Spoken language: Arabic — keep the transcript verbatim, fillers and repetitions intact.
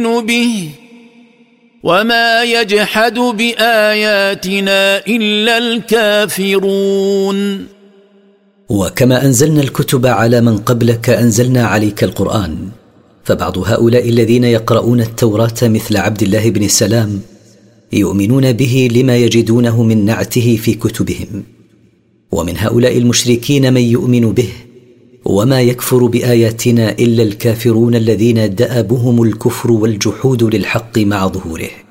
به وما يجحد بآياتنا إلا الكافرون. وكما أنزلنا الكتب على من قبلك أنزلنا عليك القرآن، فبعض هؤلاء الذين يقرؤون التوراة مثل عبد الله بن سلام يؤمنون به لما يجدونه من نعته في كتبهم، ومن هؤلاء المشركين من يؤمن به وما يكفر بآياتنا إلا الكافرون الذين دأبهم الكفر والجحود للحق مع ظهوره.